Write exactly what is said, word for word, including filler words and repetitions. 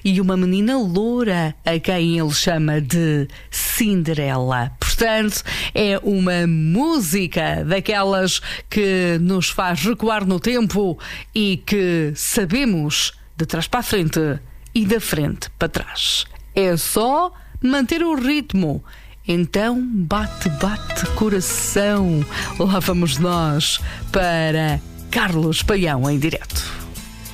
e uma menina loura, a quem ele chama de Cinderela. Portanto, é uma música daquelas que nos faz recuar no tempo e que sabemos de trás para a frente e da frente para trás. É só manter o ritmo. Então bate, bate coração. Lá vamos nós para Carlos Paião em direto.